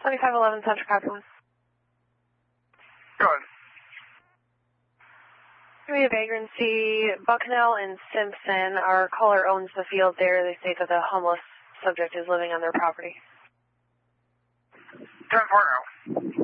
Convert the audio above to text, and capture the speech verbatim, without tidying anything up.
twenty-five eleven Central Copland. Go ahead. We have vagrancy. Bucknell and Simpson. Our caller owns the field there. They say that the homeless subject is living on their property. ten four now.